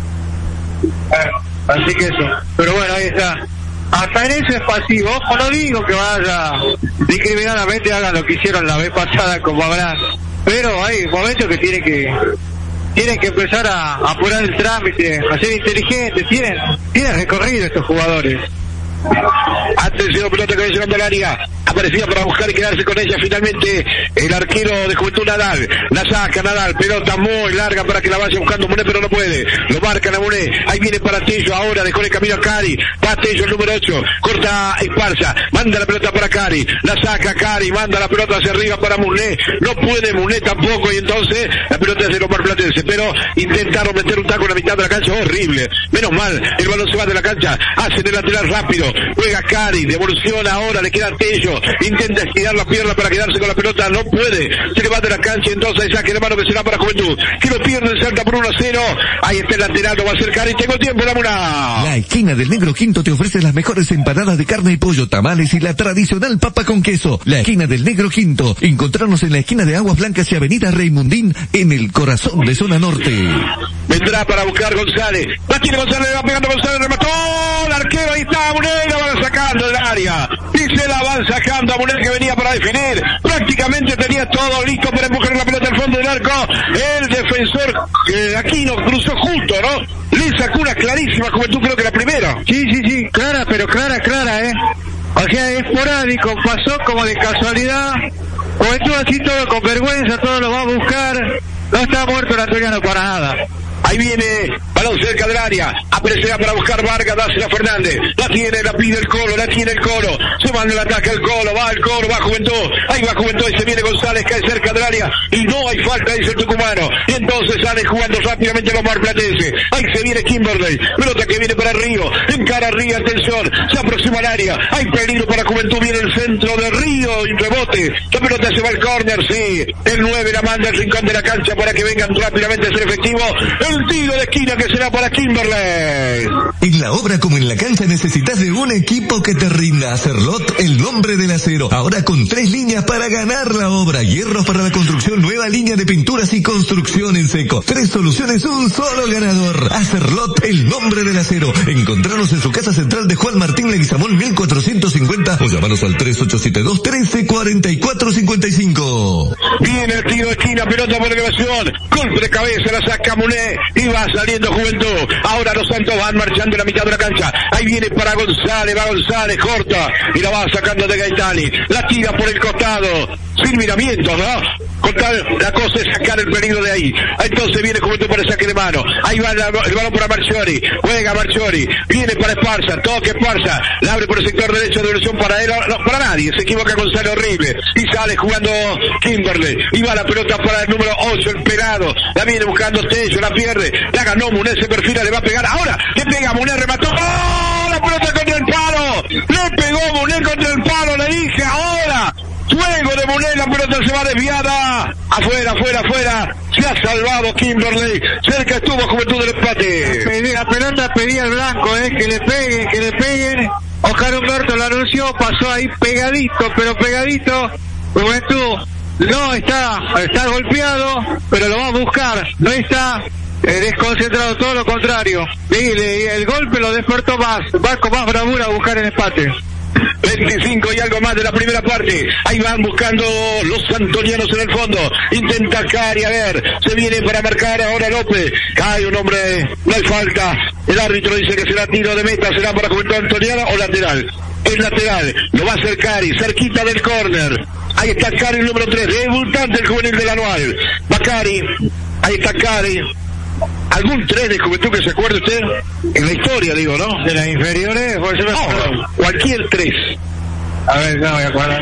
Así que eso. Pero bueno, ahí está. Hasta en eso es pasivo. Ojo, no digo que vaya discriminadamente, hagan lo que hicieron la vez pasada como habrá. Pero hay momentos que tienen que empezar a apurar el trámite, a ser inteligentes. Tienen recorrido estos jugadores. Atención, pelota que viene llegando al área, aparecía para buscar y quedarse con ella. Finalmente el arquero de Juventud, Nadal, la saca Nadal, pelota muy larga para que la vaya buscando Munet, pero no puede, lo marca la Munet, ahí viene para Tello, ahora dejó el camino a Cari, va Tello el número 8, corta Esparza, manda la pelota para Cari, la saca Cari, manda la pelota hacia arriba para Munet, no puede Munet tampoco, y entonces la pelota es de Omar Platense, pero intentaron meter un taco en la mitad de la cancha, horrible, menos mal, el balón se va de la cancha, hacen el lateral rápido, juega Cari, devolución ahora, le queda Tello, intenta estirar la pierna para quedarse con la pelota, no puede, se le va de la cancha, entonces saque de mano que será para Juventud, que lo pierde en Salta por 1-0, ahí está el lateral, lo va a hacer Cari, tengo tiempo, dame una. La esquina del Negro Quinto te ofrece las mejores empanadas de carne y pollo, tamales y la tradicional papa con queso. La esquina del Negro Quinto, encontrarnos en la esquina de Aguas Blancas y Avenida Raimundín, en el corazón de Zona Norte. Vendrá para buscar González, la tiene González, le va pegando González, remató, el arquero, ahí está, Munera, van sacando del área, y se la van sacando a Munel, que venía para definir. Prácticamente tenía todo listo para empujar la pelota al fondo del arco. El defensor Aquino cruzó justo, ¿no? Le sacó una clarísima Juventud, creo que la primera. Sí, clara, pero clara, o sea, esporádico, pasó como de casualidad. Juventud así todo con vergüenza, todo lo va a buscar. No está muerto el antoniano para nada. Ahí viene, balón cerca del área, aparecerá para buscar Vargas, dásela Fernández, la tiene, la pide el Colo, la tiene el Colo, se manda el ataque al Colo, va Juventud, ahí va Juventud y se viene González, cae cerca del área y no hay falta, dice el tucumano, y entonces sale jugando rápidamente los marplatenses, ahí se viene Kimberley, pelota que viene para Río, encara Río, atención, se aproxima al área, hay peligro para Juventud, viene el centro de Río y rebote, la pelota se va al córner, sí, el 9 la manda al rincón de la cancha para que vengan rápidamente a ser efectivo, el tiro de esquina que será para Kimberley. En la obra como en la cancha necesitas de un equipo que te rinda. Acerlot, el nombre del acero. Ahora con 3 líneas para ganar la obra. Hierros para la construcción, nueva línea de pinturas y construcción en seco. 3 soluciones, un solo ganador. Acerlot, el nombre del acero. Encontranos en su casa central de Juan Martín Leguizamón 1450 o llamanos al 3872 134455. Viene el tiro de esquina, pelota por elevación, golpe de cabeza, la saca Muné y va saliendo Juventud. Ahora los Santos van marchando en la mitad de la cancha. Ahí viene para González, va González, corta y la va sacando de Gaetani. La tira por el costado, sin miramientos, ¿no? La cosa es sacar el peligro de ahí. Entonces viene Juventud para el saque de mano. Ahí va el balón para Marchiori. Juega Marchiori. Viene para Esparza. Toque Esparza. La abre por el sector derecho de versión para él. No, para nadie. Se equivoca Gonzalo horrible. Y sale jugando Kimberley. Y va la pelota para el número 8, el Pelado. La viene buscando Tello. La pierde. La ganó Muné. Se perfila. Le va a pegar. Ahora le pega Muné. Remató. ¡Oh! La pelota contra el palo. Le pegó Muné contra el palo. Le dije ahora. Juego de Muné, la pelota se va desviada. Afuera. Se ha salvado Kimberley. Cerca estuvo Juventud del empate. La pelota pedía al blanco, que le peguen. Oscar Humberto la anunció, pasó ahí pegadito. Juventud no está golpeado, pero lo va a buscar. No está desconcentrado, todo lo contrario. El golpe lo despertó más. Va con más bravura a buscar el empate. 25 y algo más de la primera parte. Ahí van buscando los antonianos en el fondo. Intenta Cari, a ver. Se viene para marcar ahora López. Cae un hombre. No hay falta. El árbitro dice que será tiro de meta. ¿Será para Juventud Antoniana o lateral? Es lateral. Lo va a hacer Cari. Cerquita del córner. Ahí está Cari, el número 3. Debutante el juvenil del anual. Va Cari. Ahí está Cari. ¿Algún 3 de Juventud que se acuerde usted? En la historia, digo, ¿no? De las inferiores, por eso cualquier 3. A ver, no me acuerdo.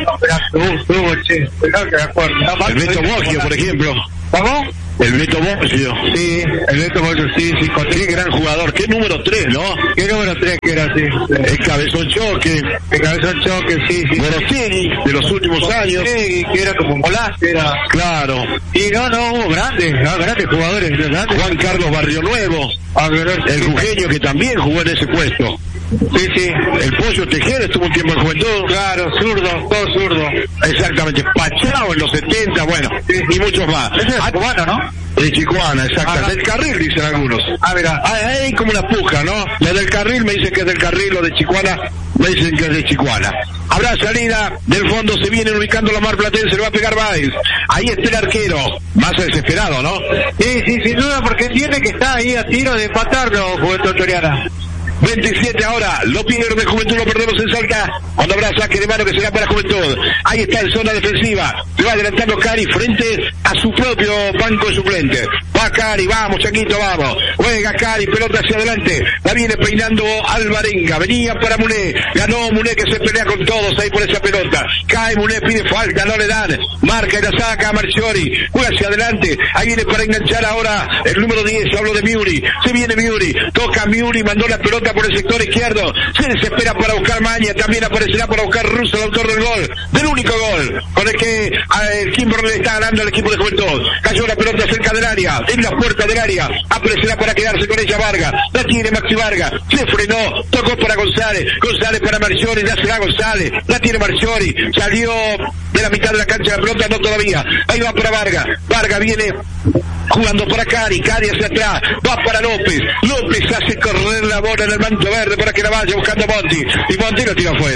El Beto Boggio, por ejemplo. ¿Cómo? El Beto Boggio. Sí, el Beto Boggio, sí. Qué gran jugador. Qué número 3, ¿no? Qué número 3 que era, sí. El Cabezón Choque. Sí. Borostegui, de los últimos años. Que era como Molás, era. Claro. Y no, hubo grandes jugadores. Juan Carlos Barrio Nuevo. El jujeño que también jugó en ese puesto. Sí. El Pollo Tejera estuvo un tiempo en Juventud. Claro, todo zurdo. Exactamente. Pachao en los 70, bueno, sí. Y muchos más. Ese es cubano, ¿no? De Chicuana, exacto. Del Carril, dicen algunos. Mira. Hay como una puja, ¿no? La del Carril me dicen que es del Carril, lo de Chicuana me dicen que es de Chicuana. Habrá salida del fondo, se vienen ubicando la marplatense, le va a pegar Báez. Ahí está el arquero, más desesperado, ¿no? Sí, sin duda, porque entiende que está ahí a tiro de empatarlo, Juventud Antoniana. 27 ahora, lo pierde Juventud, lo perdemos en Salta, cuando habrá saque de mano que será para Juventud. Ahí está en zona defensiva, se va adelantando Cari frente a su propio banco de suplentes. Va Cari, vamos Chaquito, vamos. Juega Cari, pelota hacia adelante, la viene peinando Alvarenga, venía para Muné, ganó Muné que se pelea con todos ahí por esa pelota. Cae Muné, pide falta, no le dan, marca y la saca a Marchiori, juega hacia adelante, ahí viene para enganchar ahora el número 10, hablo de Miuri, se viene Miuri, toca Miuri, mandó la pelota por el sector izquierdo, se desespera para buscar Maña, también aparecerá para buscar Russo, el autor del gol, del único gol con el que el Kimberley está ganando al equipo de Juventud. Cayó la pelota cerca del área, en la puerta del área, aparecerá para quedarse con ella Vargas, la tiene Maxi Vargas, se frenó, tocó para González para Marchiori, la será González, la tiene Marchiori, salió de la mitad de la cancha de la pelota, no todavía, ahí va para Vargas viene jugando para Cari hacia atrás, va para López hace correr la bola en el manto verde para que la vaya buscando Monti, y Monti lo tira afuera.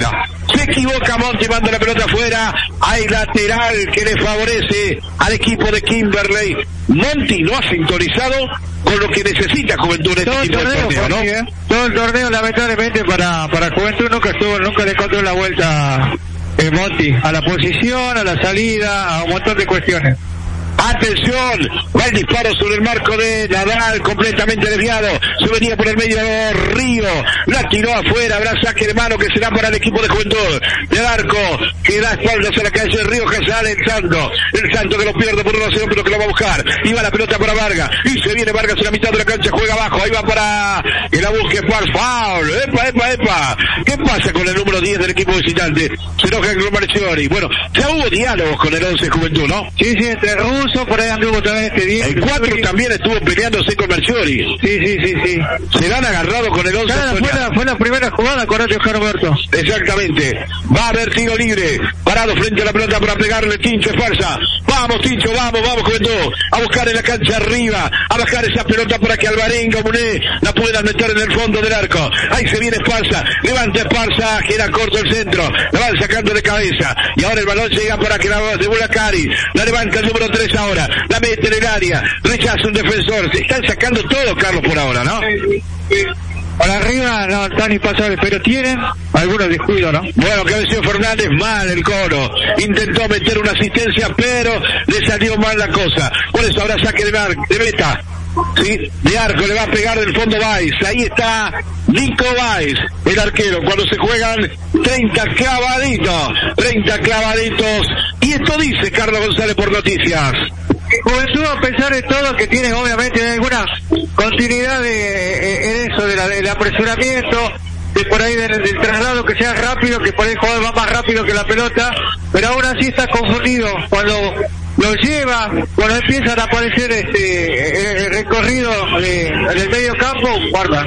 Se equivoca Monti, manda la pelota afuera. Hay lateral que le favorece al equipo de Kimberley. Monti no ha sintonizado con lo que necesita Juventud en este tipo de torneo, ¿no? Todo el torneo, lamentablemente, para Juventud nunca le encontró la vuelta Monti, a la posición, a la salida, a un montón de cuestiones. Atención, va el disparo sobre el marco de Nadal, completamente desviado, se venía por el medio de Río, la tiró afuera, habrá saque de mano que será para el equipo de Juventud, del arco, que da espaldas a la calle de Río Casal, el Santo que lo pierde por 1-0, pero que lo va a buscar, y va la pelota para Vargas, y se viene Vargas en la mitad de la cancha, juega abajo, ahí va para que la busque foul, epa, ¿qué pasa con el número 10 del equipo visitante? Se enoja con Marchiori, bueno, ya hubo diálogos con el 11 de Juventud, ¿no? Sí, entre Russo, por ahí anduvo también este día. El 4 también estuvo peleándose con Marchiori. Sí. Se la han agarrado con el 11. Fue la primera jugada con Oscar Roberto. Exactamente. Va a haber tiro libre. Parado frente a la pelota para pegarle Tincho Esparza. Vamos Tincho, vamos Juventud. A buscar en la cancha arriba. A bajar esa pelota para que Alvarenga o Muné la puedan meter en el fondo del arco. Ahí se viene Esparza. Levanta Esparza. Queda corto el centro. La van sacando de cabeza. Y ahora el balón llega para que la devuelva Cari. La levanta el número 3 ahora. La mete en el área. Rechaza un defensor. Se están sacando todo, Carlos, por ahora, ¿no? Para arriba no están impasables, pero tienen algunos descuidos, ¿no? Bueno, Cabeceo Fernández, mal el coro. Intentó meter una asistencia, pero le salió mal la cosa. Por eso ahora saque de meta. Sí, de arco le va a pegar del fondo Valls. Ahí está Nico Valls, el arquero, cuando se juegan 30 clavaditos. Y esto dice Carlos González por Noticias. Juventud, a pesar de todo, que tiene obviamente alguna continuidad en eso, del apresuramiento, de por ahí del traslado, que sea rápido, que por ahí el jugador va más rápido que la pelota, pero aún así está confundido cuando lo lleva, cuando empiezan a aparecer el recorrido en el medio campo, guarda,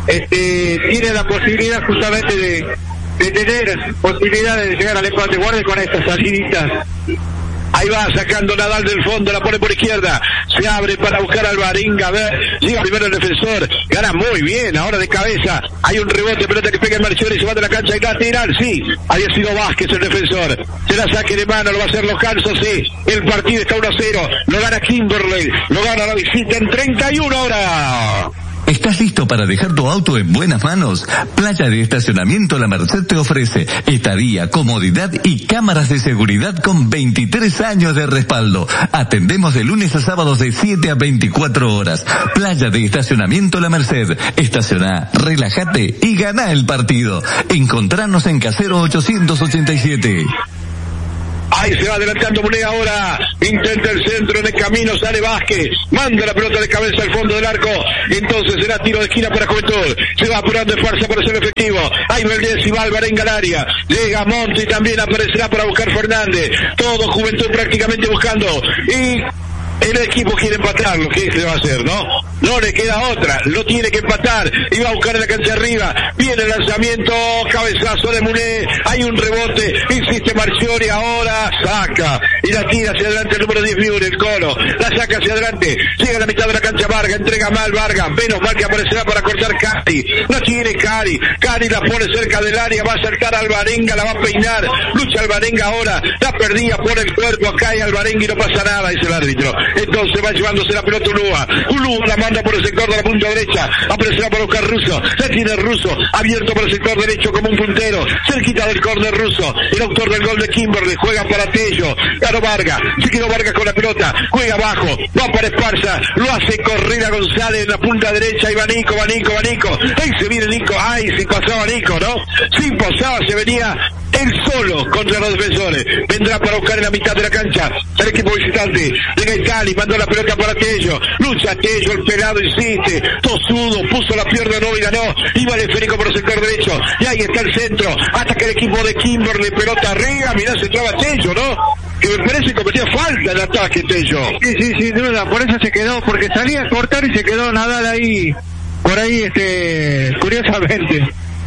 tiene la posibilidad justamente de tener posibilidad de llegar al empate, guarde con estas saliditas. Ahí va sacando Nadal del fondo, la pone por izquierda, se abre para buscar al Alvarenga, a ver, llega primero el defensor, gana muy bien, ahora de cabeza, hay un rebote, pelota que pega en Marchiori y se va de la cancha y lateral, sí, había sido Vázquez el defensor, se la saque de mano, lo va a hacer los Cansos, sí, el partido está 1-0, lo gana Kimberley, lo gana la visita en 31 ahora. ¿Estás listo para dejar tu auto en buenas manos? Playa de Estacionamiento La Merced te ofrece estadía, comodidad y cámaras de seguridad con 23 años de respaldo. Atendemos de lunes a sábados de 7 a 24 horas. Playa de Estacionamiento La Merced. Estaciona, relájate y gana el partido. Encontranos en Casero 887. Ahí se va adelantando Muné ahora, intenta el centro en el camino, sale Vázquez, manda la pelota de cabeza al fondo del arco, entonces será tiro de esquina para Juventud, se va apurando de fuerza para ser efectivo, ahí Valdés y va Alvarenga al área, llega Monti, también aparecerá para buscar Fernández, todo Juventud prácticamente buscando, y el equipo quiere empatarlo, ¿qué se va a hacer, no? No le queda otra, lo tiene que empatar, y va a buscar en la cancha arriba, viene el lanzamiento, cabezazo de Muné, hay un rebote, insiste Marchiori, ahora saca, y la tira hacia adelante el número 10 Miure, el Colo, la saca hacia adelante, llega a la mitad de la cancha Vargas, entrega mal Vargas, menos mal que aparecerá para cortar Cari, no tiene Cari la pone cerca del área, va a saltar Alvarenga, la va a peinar, lucha Alvarenga ahora, la perdía, pone el cuerpo, cae Alvarenga y no pasa nada, dice el árbitro. Entonces va llevándose la pelota Ulúa la manda por el sector de la punta derecha, aparecerá para buscar Russo, la tiene Russo, abierto por el sector derecho como un puntero, cerquita del córner Russo, el autor del gol de Kimberley, juega para Tello, ganó Vargas, se quedó Vargas con la pelota, juega abajo, va para Esparza, lo hace correr a González en la punta derecha, y va Nico, ahí se viene Nico, ay, si pasaba Nico, ¿no? Si pasaba, se venía él solo contra los defensores, vendrá para buscar en la mitad de la cancha el equipo visitante de Gaetani, mandó la pelota para Tello, lucha Tello, el pelado insiste, tosudo, puso la pierna, no y ganó, iba el esférico por el sector derecho, y ahí está el centro, ataca el equipo de Kimberley, pelota arriba, mirá, se traba Tello, ¿no? Que me parece que cometía falta el ataque Tello. Sí, sin duda, por eso se quedó, porque salía a cortar y se quedó Nadal ahí, por ahí, curiosamente.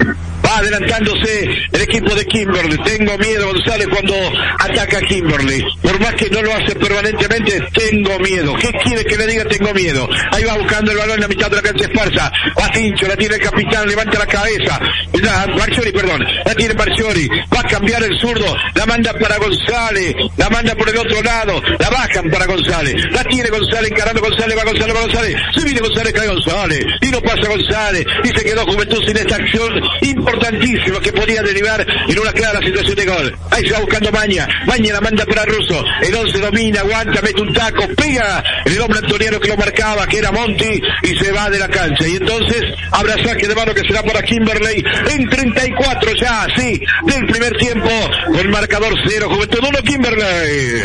Va adelantándose el equipo de Kimberley. Tengo miedo, González, cuando ataca a Kimberley. Por más que no lo hace permanentemente, tengo miedo. ¿Qué quiere que le diga? Tengo miedo. Ahí va buscando el balón en la mitad de la cancha Esparza. Va Tincho, la tiene el capitán, levanta la cabeza. Marchiori, perdón. La tiene Marchiori. Va a cambiar el zurdo. La manda para González. La manda por el otro lado. La bajan para González. La tiene González, encarando González. Va González. Se viene González, cae González. Y no pasa González. Y se quedó Juventud sin esta acción importantísima que podía derivar en una clara situación de gol. Ahí se va buscando Maña. Maña la manda para Russo. El 11 domina, aguanta, mete un taco, pega en el hombre antoniano que lo marcaba, que era Monti, y se va de la cancha. Y entonces habrá saque de mano que será para Kimberley en 34 ya, sí, del primer tiempo, con marcador 0, Juventud 1, Kimberley.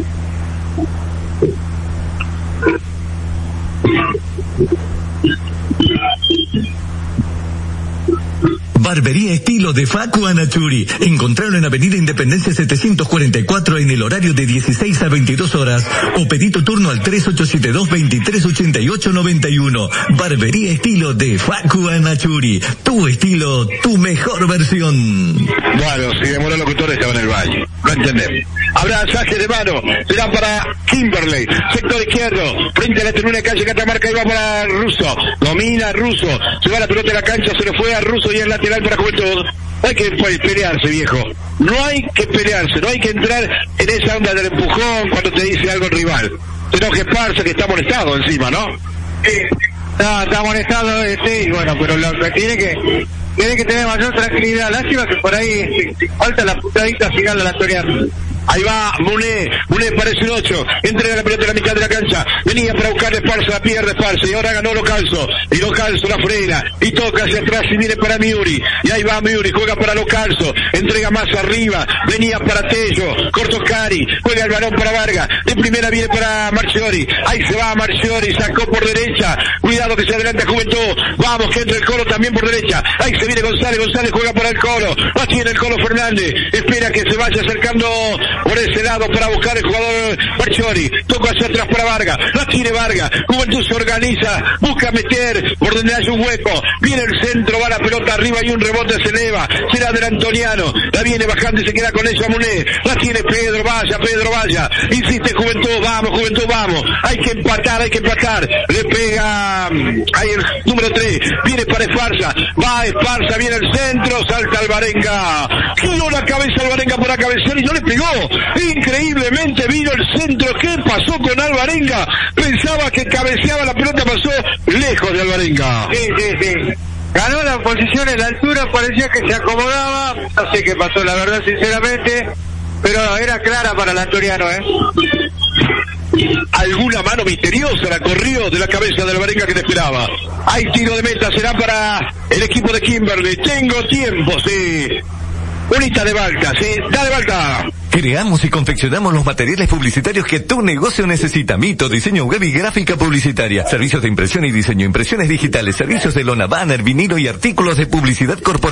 Barbería Estilo de Facu Anachuri. Encontrarlo en Avenida Independencia 744 en el horario de 16 a 22 horas o pedí tu turno al 3872-238891. Barbería Estilo de Facu Anachuri. Tu estilo, tu mejor versión. Bueno, si demoró el locutor estaba en el baño. Lo entendemos. Habrá saque de mano. Será para Kimberley. Sector izquierdo. Frente a la tribuna de calle Catamarca. Y va para Russo. Domina Russo. Se va la pelota de la cancha. Se le fue a Russo y es lateral para Juventud. Hay que pelearse, viejo. No hay que pelearse. No hay que entrar en esa onda del empujón cuando te dice algo el rival. Pero que Esparza, que está molestado encima, ¿no? Está molestado, sí, bueno, pero lo que tiene que tener mayor tranquilidad. Lástima que por ahí falta la putadita final de la Toriano. Ahí va Muné parece un 8, entrega la pelota en la mitad de la cancha, venía para buscar Esparza, la pierde Esparza, y ahora ganó Localzo, y Localzo la frena, y toca hacia atrás y viene para Miuri, y ahí va Miuri, juega para Localzo, entrega más arriba, venía para Tello, Cortocari, juega el balón para Vargas, de primera viene para Marchiori, ahí se va Marchiori, sacó por derecha, cuidado que se adelanta Juventud, vamos que entra el Colo también por derecha, ahí se viene González juega para el Colo, no tiene el Colo Fernández, espera que se vaya acercando por ese lado para buscar el jugador Marchiori, toca hacia atrás para Vargas, la tiene Vargas, Juventud se organiza, busca meter por donde haya un hueco, viene el centro, va la pelota arriba y un rebote se eleva, será del Antoniano, la viene bajando y se queda con ella Muné, la tiene Pedro Valla, insiste Juventud, vamos, hay que empatar, le pega ahí el número 3, viene para Esparza, va Esparza, viene el centro, salta Alvarenga, giró la cabeza Alvarenga para cabecear y no le pegó. Increíblemente vino el centro. ¿Qué pasó con Alvarenga? Pensaba que cabeceaba la pelota, pasó lejos de Alvarenga. Sí. Ganó la posición en la altura, parecía que se acomodaba. No sé qué pasó, la verdad, sinceramente. Pero era clara para el Antoniano, Alguna mano misteriosa la corrió de la cabeza de Alvarenga que te esperaba. Hay tiro de meta, será para el equipo de Kimberley. Tengo tiempo, sí. Bonita de Balta, sí, da de Balta. Creamos y confeccionamos los materiales publicitarios que tu negocio necesita. Mito, diseño web y gráfica publicitaria. Servicios de impresión y diseño, impresiones digitales, servicios de lona, banner, vinilo y artículos de publicidad corporativa.